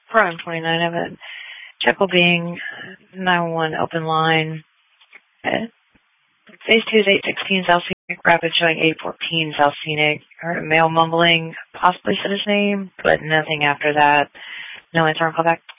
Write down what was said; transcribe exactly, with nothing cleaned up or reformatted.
Prime twenty-nine of it. Jekyll being nine one one open line. Uh, Phase two is eight sixteen South Scenic. Rapid showing eight fourteen South Scenic. Heard a male mumbling, possibly said his name, but nothing after that. No answer on callback.